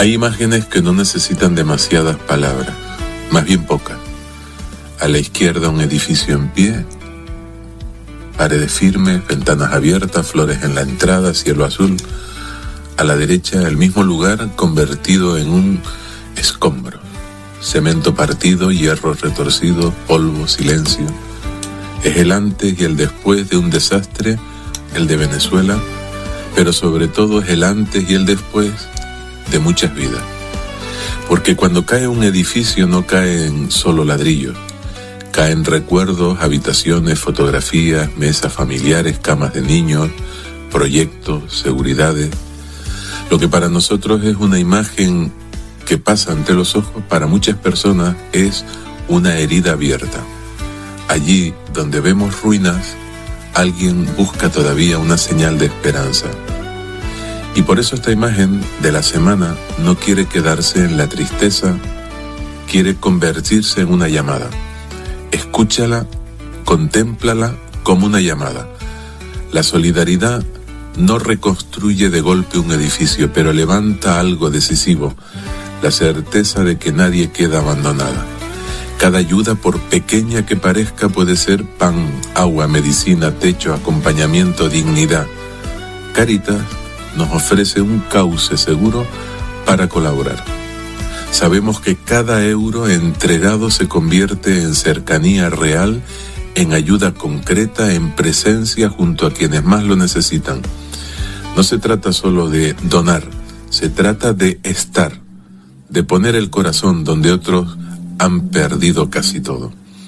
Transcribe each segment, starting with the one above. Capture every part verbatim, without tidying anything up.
Hay imágenes que no necesitan demasiadas palabras, más bien pocas. A la izquierda un edificio en pie, paredes firmes, ventanas abiertas, flores en la entrada, cielo azul. A la derecha el mismo lugar convertido en un escombro. Cemento partido, hierro retorcido, polvo, silencio. Es el antes y el después de un desastre, el de Venezuela, pero sobre todo es el antes y el después de muchas vidas. Porque cuando cae un edificio no caen solo ladrillos, caen recuerdos, habitaciones, fotografías, mesas familiares, camas de niños, proyectos, seguridades. Lo que para nosotros es una imagen que pasa ante los ojos, para muchas personas es una herida abierta. Allí donde vemos ruinas, alguien busca todavía una señal de esperanza. Y por eso esta imagen de la semana no quiere quedarse en la tristeza, quiere convertirse en una llamada. Escúchala, contémplala como una llamada. La solidaridad no reconstruye de golpe un edificio, pero levanta algo decisivo, la certeza de que nadie queda abandonada. Cada ayuda, por pequeña que parezca, puede ser pan, agua, medicina, techo, acompañamiento, dignidad. Cáritas nos ofrece un cauce seguro para colaborar. Sabemos que cada euro entregado se convierte en cercanía real, en ayuda concreta, en presencia junto a quienes más lo necesitan. No se trata solo de donar, se trata de estar, de poner el corazón donde otros han perdido casi todo.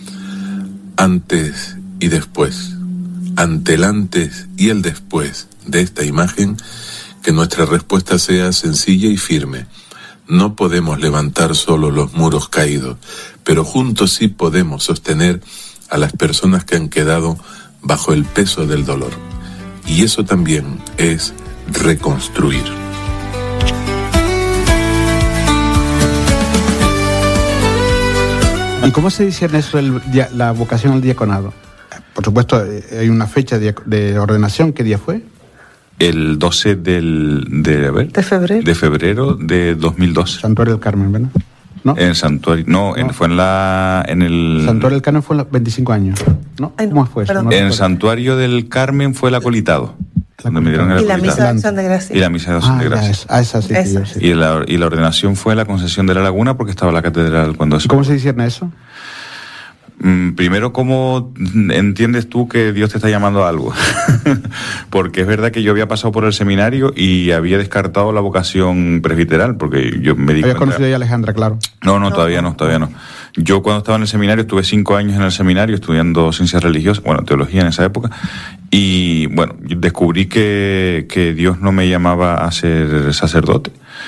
Antes y después, ante el antes y el después de esta imagen, que nuestra respuesta sea sencilla y firme. No podemos levantar solo los muros caídos, pero juntos sí podemos sostener a las personas que han quedado bajo el peso del dolor. Y eso también es reconstruir. ¿Y cómo se dice en eso el, la vocación al diaconado? Por supuesto, hay una fecha de, de ordenación. ¿Qué día fue? El doce del, de, a ver, de febrero de febrero de dos mil doce. Santuario del Carmen, ¿verdad? ¿No? En Santuario, no, no. En, fue en la, en el... Santuario del Carmen fue en los veinticinco años, ¿no? Ay, no ¿Cómo fue eso? No en el Santuario del Carmen fue el acolitado. La donde me dieron el y la misa de acción de gracias. Y la misa de acción ah, de gracias. Ah, esa sí, esa. sí. Y la, y la ordenación fue en la Concesión de la Laguna, porque estaba la catedral cuando eso. ¿Y cómo se discierne eso? Primero, ¿cómo entiendes tú que Dios te está llamando a algo? Porque es verdad que yo había pasado por el seminario y había descartado la vocación presbiteral, porque yo me di ¿Habías cuenta... conocido ya a Alejandra, claro? No, no, todavía no, todavía no. Yo cuando estaba en el seminario, estuve cinco años en el seminario estudiando ciencias religiosas, bueno, teología en esa época, y bueno, descubrí que, que Dios no me llamaba a ser sacerdote.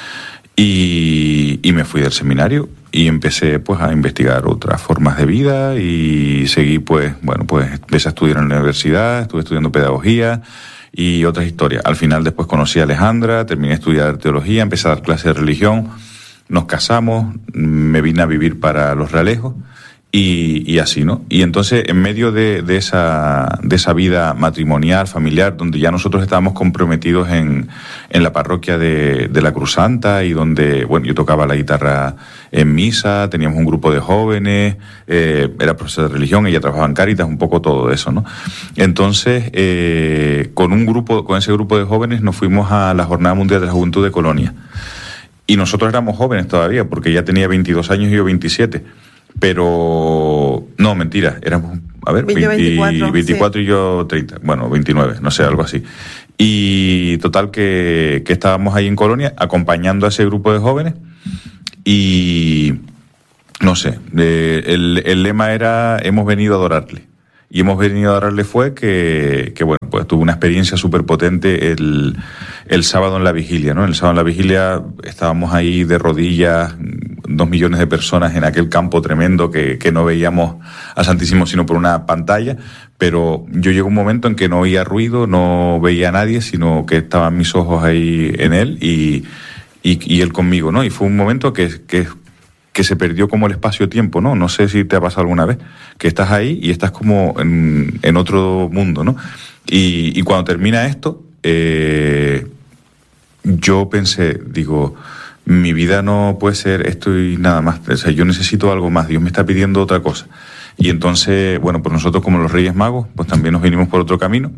Y, y me fui del seminario y empecé pues a investigar otras formas de vida y seguí pues, bueno, pues empecé a estudiar en la universidad, estuve estudiando pedagogía y otras historias. Al final después conocí a Alejandra, terminé de estudiar teología, empecé a dar clases de religión, nos casamos, me vine a vivir para Los Realejos y, y así, ¿no? Y entonces en medio de, de esa de esa vida matrimonial, familiar, donde ya nosotros estábamos comprometidos en, en la parroquia de, de la Cruz Santa y donde, bueno, yo tocaba la guitarra en misa, teníamos un grupo de jóvenes, eh, era profesor de religión, ella trabajaba en Cáritas, un poco todo eso, ¿no? Entonces, eh, con un grupo, con ese grupo de jóvenes nos fuimos a la Jornada Mundial de la Juventud de Colonia. Y nosotros éramos jóvenes todavía, porque ella tenía veintidós años y yo veintisiete. Pero, no, mentira, éramos, a ver, veinte, veinticuatro, veinticuatro sí. Y yo treinta, bueno, veintinueve, no sé, algo así. Y total que, que estábamos ahí en Colonia acompañando a ese grupo de jóvenes y, no sé, eh, el, el lema era, hemos venido a adorarle. Y hemos venido a adorarle fue que, que bueno, pues tuve una experiencia súper potente el, el sábado en la vigilia, ¿no? El sábado en la vigilia estábamos ahí de rodillas, dos millones de personas en aquel campo tremendo que, que no veíamos a Santísimo sino por una pantalla, pero yo llegó un momento en que no oía ruido, no veía a nadie, sino que estaban mis ojos ahí en él y, y, y él conmigo, ¿no? Y fue un momento que, que, que se perdió como el espacio-tiempo, ¿no? No sé si te ha pasado alguna vez, que estás ahí y estás como en, en otro mundo, ¿no? Y, y cuando termina esto, eh, yo pensé, digo... mi vida no puede ser esto y nada más, o sea, yo necesito algo más, Dios me está pidiendo otra cosa. Y entonces, bueno, pues nosotros como los Reyes Magos, pues también nos vinimos por otro camino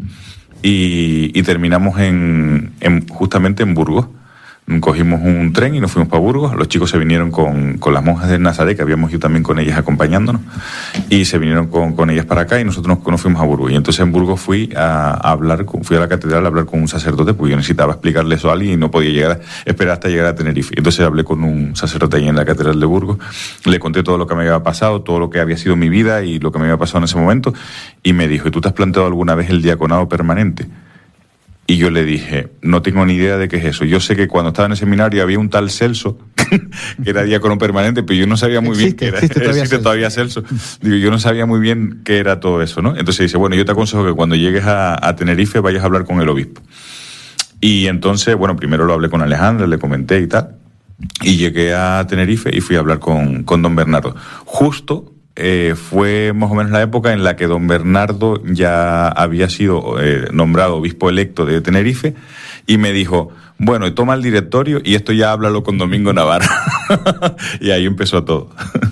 y, y terminamos en, en justamente en Burgos. Cogimos un tren y nos fuimos para Burgos. Los chicos se vinieron con, con las monjas de Nazaret, que habíamos ido también con ellas acompañándonos, y se vinieron con, con ellas para acá y nosotros nos, nos fuimos a Burgos. Y entonces en Burgos fui a, a hablar, con, fui a la catedral a hablar con un sacerdote, porque yo necesitaba explicarle eso a alguien y no podía llegar, esperar hasta llegar a Tenerife. Entonces hablé con un sacerdote ahí en la catedral de Burgos, le conté todo lo que me había pasado, todo lo que había sido mi vida y lo que me había pasado en ese momento, y me dijo, ¿y tú te has planteado alguna vez el diaconado permanente? Y yo le dije, no tengo ni idea de qué es eso. Yo sé que cuando estaba en el seminario había un tal Celso, que era diácono permanente, pero yo no sabía muy existe, bien qué era. Existe todavía, existe todavía Celso. Digo, yo no sabía muy bien qué era todo eso, ¿no? Entonces dice, bueno, yo te aconsejo que cuando llegues a, a Tenerife vayas a hablar con el obispo. Y entonces, bueno, primero lo hablé con Alejandra, le comenté y tal. Y llegué a Tenerife y fui a hablar con, con don Bernardo. Justo... Eh, fue más o menos la época en la que don Bernardo ya había sido eh, nombrado obispo electo de Tenerife y me dijo, bueno, toma el directorio y esto ya háblalo con Domingo Navarro. Y ahí empezó todo.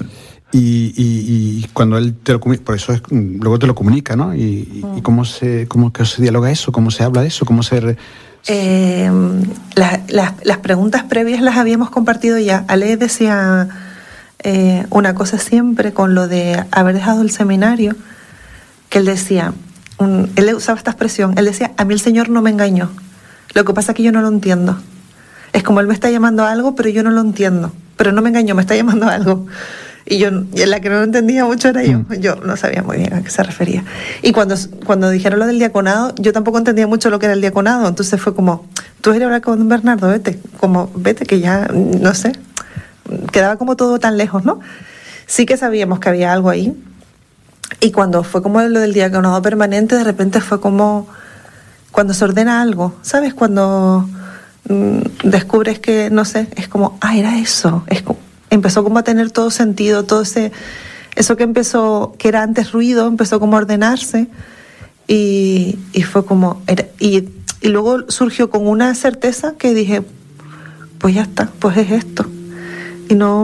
Y, y, y cuando él te lo comunica, por eso es, luego te lo comunica, ¿no? Y, y cómo se cómo que se dialoga eso, cómo se habla de eso, cómo se... Re... Eh, la, la, las preguntas previas las habíamos compartido ya. Ale decía... Eh, una cosa siempre con lo de haber dejado el seminario, que él decía, un, él usaba esta expresión, él decía, a mí el Señor no me engañó, lo que pasa es que yo no lo entiendo, es como él me está llamando a algo pero yo no lo entiendo, pero no me engañó, me está llamando a algo, y yo, y la que no lo entendía mucho era yo, yo no sabía muy bien a qué se refería. Y cuando, cuando dijeron lo del diaconado, yo tampoco entendía mucho lo que era el diaconado, entonces fue como, tú eres hablar con Bernardo, vete, como vete que ya, no sé, quedaba como todo tan lejos, ¿no? Sí que sabíamos que había algo ahí. Y cuando fue como lo del diaconado permanente, de repente fue como cuando se ordena algo, ¿sabes? Cuando mmm, descubres que, no sé, es como, ah, era eso. Es como, empezó como a tener todo sentido, todo ese... Eso que empezó, que era antes ruido, empezó como a ordenarse. Y, y fue como... Era, y, y luego surgió con una certeza que dije, pues ya está, pues es esto. Y no,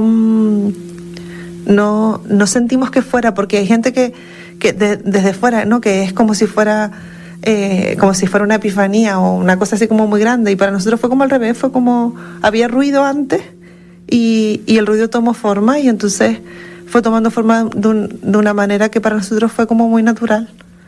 no, no sentimos que fuera, porque hay gente que, que de, desde fuera, ¿no? Que es como si fuera eh, como si fuera una epifanía o una cosa así como muy grande, y para nosotros fue como al revés, fue como había ruido antes y, y el ruido tomó forma y entonces fue tomando forma de, un, de una manera que para nosotros fue como muy natural.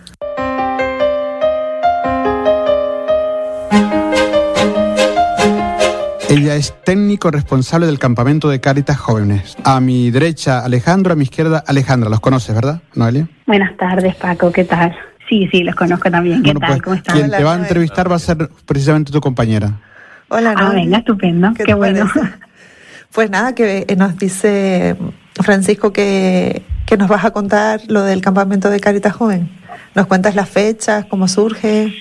Ella es técnico responsable del campamento de Cáritas Jóvenes. A mi derecha, Alejandro, a mi izquierda, Alejandra. Los conoces, ¿verdad, Noelia? Buenas tardes, Paco. ¿Qué tal? Sí, sí, los conozco también. ¿Qué bueno, tal? Pues, ¿Cómo estás? quien Hola, te va a Noelia. entrevistar va a ser precisamente tu compañera. Hola, Ah, venga, estupendo. ¿Qué, Qué te bueno. parece? Pues nada, que nos dice Francisco que, que nos vas a contar lo del campamento de Cáritas Joven. ¿Nos cuentas las fechas, cómo surge?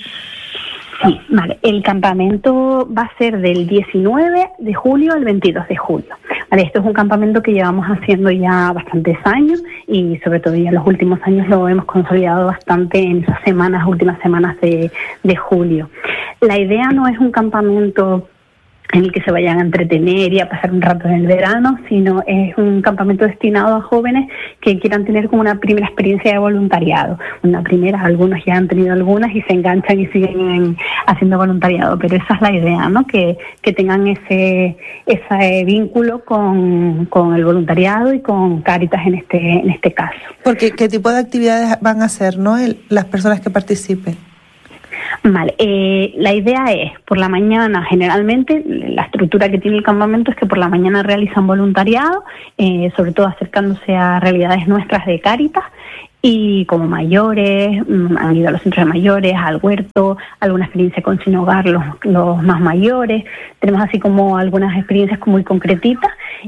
Sí, vale. El campamento va a ser del diecinueve de julio al veintidós de julio. Vale, esto es un campamento que llevamos haciendo ya bastantes años y sobre todo ya en los últimos años lo hemos consolidado bastante en esas semanas, últimas semanas de, de julio. La idea no es un campamento en el que se vayan a entretener y a pasar un rato en el verano, sino es un campamento destinado a jóvenes que quieran tener como una primera experiencia de voluntariado. Una primera, algunos ya han tenido algunas y se enganchan y siguen en, haciendo voluntariado, pero esa es la idea, ¿no? Que, que tengan ese, ese vínculo con, con el voluntariado y con Cáritas en este, en este caso. Porque ¿qué tipo de actividades van a hacer, no, el, las personas que participen? Vale, eh, la idea es, por la mañana, generalmente, la estructura que tiene el campamento es que por la mañana realizan voluntariado, eh, sobre todo acercándose a realidades nuestras de Cáritas, y como mayores, mmm, han ido a los centros de mayores, al huerto, alguna experiencia con Sin Hogar, los, los más mayores, tenemos así como algunas experiencias muy concretitas,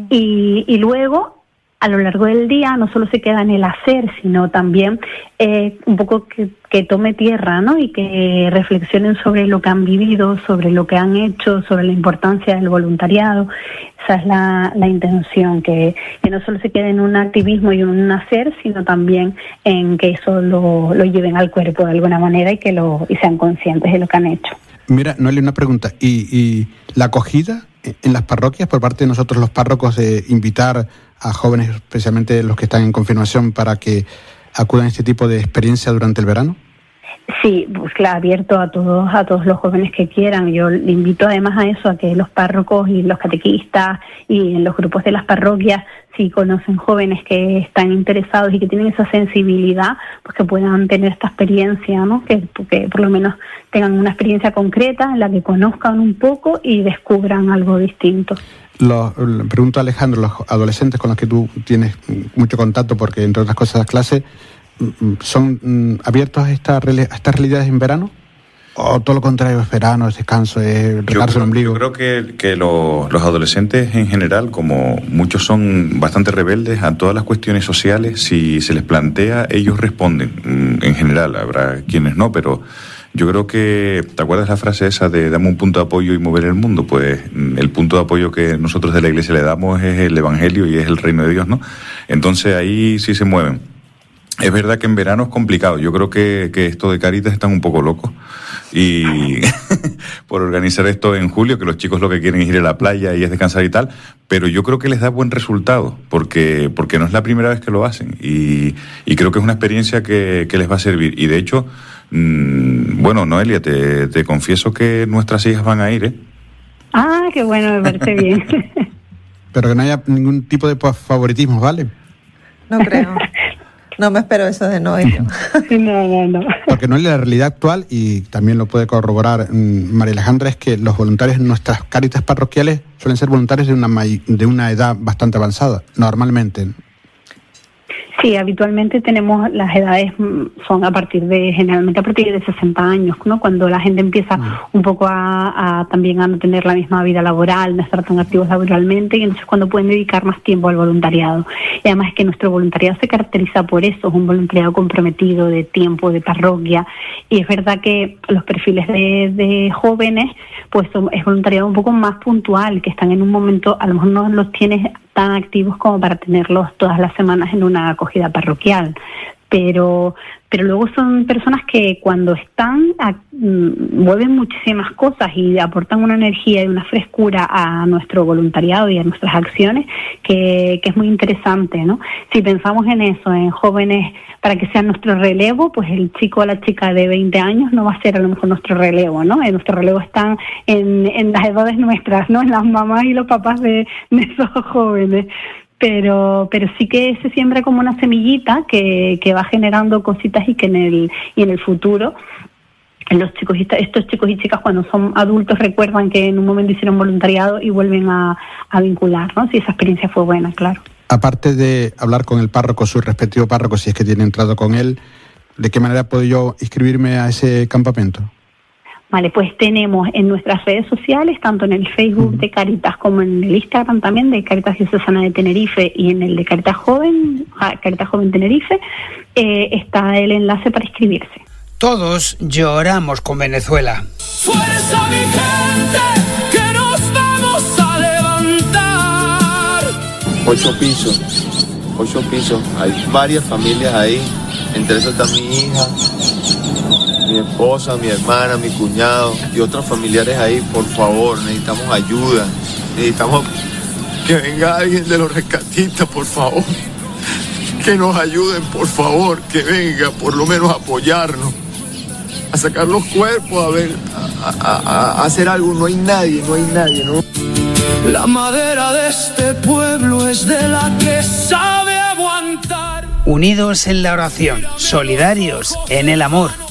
y, y luego, a lo largo del día no solo se queda en el hacer, sino también eh, un poco que, que tome tierra, ¿no? Y que reflexionen sobre lo que han vivido, sobre lo que han hecho, sobre la importancia del voluntariado. Esa es la, la intención, que, que no solo se quede en un activismo y un hacer, sino también en que eso lo, lo lleven al cuerpo de alguna manera y que lo y sean conscientes de lo que han hecho. Mira, Noelia, una pregunta. ¿Y, y la acogida en las parroquias, por parte de nosotros los párrocos, de invitar a jóvenes, especialmente los que están en confirmación, para que acudan a este tipo de experiencia durante el verano? Sí, pues claro, abierto a todos, a todos los jóvenes que quieran. Yo le invito además a eso, a que los párrocos y los catequistas y en los grupos de las parroquias, si conocen jóvenes que están interesados y que tienen esa sensibilidad, pues que puedan tener esta experiencia, ¿no? Que, que por lo menos tengan una experiencia concreta en la que conozcan un poco y descubran algo distinto. Los, pregunto a Alejandro, los adolescentes con los que tú tienes mucho contacto, porque entre otras cosas das clase, ¿son abiertos a, esta, a estas realidades en verano? ¿O todo lo contrario, es verano, es descanso, es regarse el ombligo? Yo creo que, que los, los adolescentes en general, como muchos son bastante rebeldes a todas las cuestiones sociales, si se les plantea, ellos responden. En general, habrá quienes no, pero yo creo que, ¿te acuerdas la frase esa de dame un punto de apoyo y mover el mundo? Pues el punto de apoyo que nosotros de la Iglesia le damos es el Evangelio y es el reino de Dios, ¿no? Entonces ahí sí se mueven. Es verdad que en verano es complicado. Yo creo que, que esto de Cáritas están un poco locos y por organizar esto en julio, que los chicos lo que quieren es ir a la playa y es descansar y tal, pero yo creo que les da buen resultado porque, porque no es la primera vez que lo hacen y, y creo que es una experiencia que, que les va a servir. Y de hecho, mmm, bueno, Noelia, te, te confieso que nuestras hijas van a ir, ¿eh? Ah, qué bueno, me parece bien. Pero que no haya ningún tipo de favoritismo, ¿vale? No creo. No me espero eso de Noelia. No, no, no. Porque Noelia, la realidad actual, y también lo puede corroborar mmm, María Alejandra, es que los voluntarios en nuestras Cáritas parroquiales suelen ser voluntarios de una, de una edad bastante avanzada, normalmente. Sí, habitualmente tenemos las edades son a partir de, generalmente a partir de sesenta años, ¿no? Cuando la gente empieza mm. un poco a, a también a no tener la misma vida laboral, no estar tan activos laboralmente, y entonces cuando pueden dedicar más tiempo al voluntariado. Y además es que nuestro voluntariado se caracteriza por eso, es un voluntariado comprometido de tiempo, de parroquia, y es verdad que los perfiles de, de jóvenes, pues son, es voluntariado un poco más puntual, que están en un momento, a lo mejor no los tienes tan activos como para tenerlos todas las semanas en una acogida parroquial, pero pero luego son personas que cuando están a, mm, mueven muchísimas cosas y aportan una energía y una frescura a nuestro voluntariado y a nuestras acciones que, que es muy interesante, ¿no? Si pensamos en eso, en jóvenes para que sean nuestro relevo, pues el chico o la chica de veinte años no va a ser a lo mejor nuestro relevo, ¿no? En nuestro relevo están en, en las edades nuestras, ¿no? En las mamás y los papás de, de esos jóvenes. Pero pero sí que se siembra como una semillita que, que va generando cositas y que en el y en el futuro los chicos y estos chicos y chicas cuando son adultos recuerdan que en un momento hicieron voluntariado y vuelven a, a vincular, ¿no? Si esa experiencia fue buena, claro. Aparte de hablar con el párroco, su respectivo párroco, si es que tiene entrado con él, ¿de qué manera puedo yo inscribirme a ese campamento? Vale, pues tenemos en nuestras redes sociales, tanto en el Facebook uh-huh. de Cáritas como en el Instagram también de Cáritas Diocesana de Tenerife y en el de Cáritas Joven, Cáritas Joven Tenerife, eh, está el enlace para inscribirse. Todos lloramos con Venezuela. ¡Fuerza, mi gente, que nos vamos a levantar! Ocho pisos, ocho pisos. Hay varias familias ahí, entre esas está mi hija, mi esposa, mi hermana, mi cuñado y otros familiares ahí. Por favor, necesitamos ayuda, necesitamos que venga alguien de los rescatistas, por favor, que nos ayuden, por favor, que venga por lo menos a apoyarnos, a sacar los cuerpos, a ver, a, a, a hacer algo. No hay nadie, no hay nadie, ¿no? La madera de este pueblo es de la que sabe aguantar. Unidos en la oración, solidarios en el amor.